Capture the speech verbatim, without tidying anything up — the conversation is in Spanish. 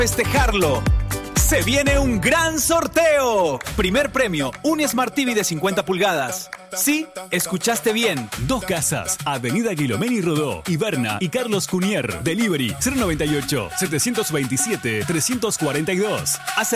festejarlo. Se viene un gran sorteo. Primer premio, un Smart T V de cincuenta pulgadas. Sí, escuchaste bien. Dos casas, Avenida Guilomeni Rodó, Iberna y Carlos Cunier. Delivery cero noventa y ocho, setecientos veintisiete, trescientos cuarenta y dos.